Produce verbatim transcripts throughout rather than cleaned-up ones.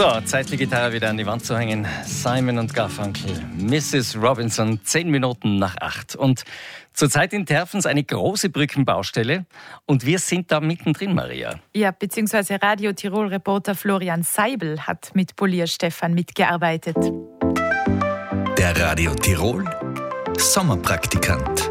So, Zeit, die Gitarre wieder an die Wand zu hängen. Simon und Garfunkel, Missus Robinson, zehn Minuten nach acht. Und zurzeit in Terfens eine große Brückenbaustelle. Und wir sind da mittendrin, Maria. Ja, beziehungsweise Radio Tirol-Reporter Florian Seibel hat mit Polier Stefan mitgearbeitet. Der Radio Tirol Sommerpraktikant.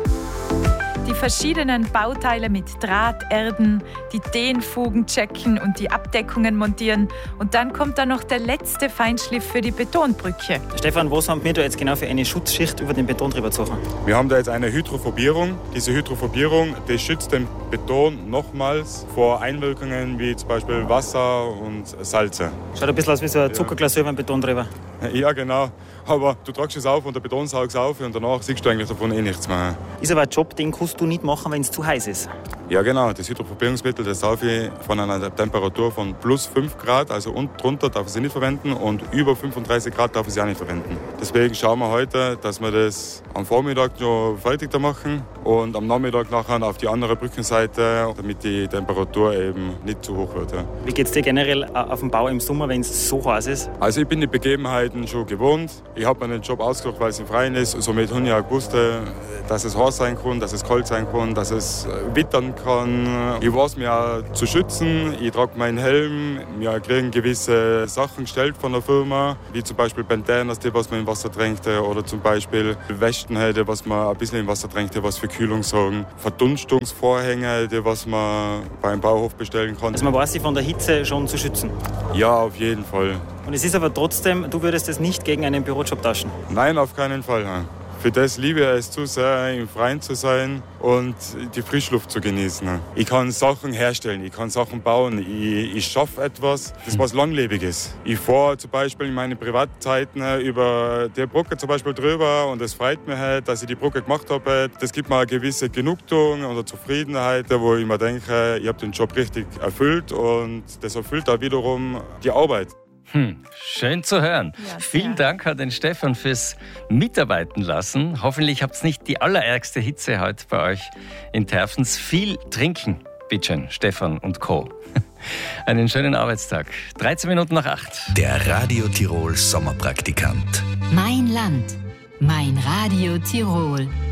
Die verschiedenen Bauteile mit Drahtärden, die Dehnfugen checken und die Abdeckungen montieren. Und dann kommt da noch der letzte Feinschliff für die Betonbrücke. Stefan, was haben wir da jetzt genau für eine Schutzschicht über den Beton drüber gezogen? Wir haben da jetzt eine Hydrophobierung. Diese Hydrophobierung, die schützt den Beton nochmals vor Einwirkungen wie zum Beispiel Wasser und Salze. Schaut ein bisschen aus wie so eine Zuckerglasur über den Beton drüber. Ja, genau. Aber du tragst es auf und der Beton saugt es auf und danach siehst du eigentlich davon eh nichts mehr. Ist aber ein Job, den kannst du nicht machen, wenn es zu heiß ist. Ja, genau. Das Hydrophobierungsmittel, das darf ich von einer Temperatur von plus fünf Grad, also und drunter darf ich sie nicht verwenden und über fünfunddreißig Grad darf ich sie auch nicht verwenden. Deswegen schauen wir heute, dass wir das am Vormittag noch fertig machen und am Nachmittag nachher auf die andere Brückenseite, damit die Temperatur eben nicht zu hoch wird. Ja. Wie geht es dir generell auf dem Bau im Sommer, wenn es so heiß ist? Also ich bin die Begebenheiten schon gewohnt. Ich habe meinen Job ausgesucht, weil es im Freien ist. Somit habe ich auch gewusst, dass es heiß sein kann, dass es kalt sein kann, dass es wittern kann. Ich weiß mich auch zu schützen. Ich trage meinen Helm. Wir kriegen gewisse Sachen gestellt von der Firma, wie zum Beispiel Bandanas, die was man im Wasser tränkt, oder zum Beispiel Westen, die was man ein bisschen im Wasser tränkt, was für Kühlung sorgen. Verdunstungsvorhänge, die was man beim Bauhof bestellen kann. Also man weiß sich von der Hitze schon zu schützen? Ja, auf jeden Fall. Und es ist aber trotzdem, du würdest es nicht gegen einen Bürojob tauschen? Nein, auf keinen Fall. Für das liebe ich es zu sehr, im Freien zu sein und die Frischluft zu genießen. Ich kann Sachen herstellen, ich kann Sachen bauen, ich, ich schaffe etwas, das was Langlebiges. Ich fahre zum Beispiel in meinen Privatzeiten über die Brücke zum Beispiel drüber und es freut mich halt, dass ich die Brücke gemacht habe. Das gibt mir eine gewisse Genugtuung oder Zufriedenheit, wo ich mir denke, ich habe den Job richtig erfüllt und das erfüllt auch wiederum die Arbeit. Hm, schön zu hören. Ja, Vielen Dank an den Stefan fürs Mitarbeiten lassen. Hoffentlich habt ihr nicht die allerärgste Hitze heute bei euch in Terfens. Viel trinken, bitte, Stefan und Co. Einen schönen Arbeitstag. dreizehn Minuten nach acht. Der Radio Tirol Sommerpraktikant. Mein Land, mein Radio Tirol.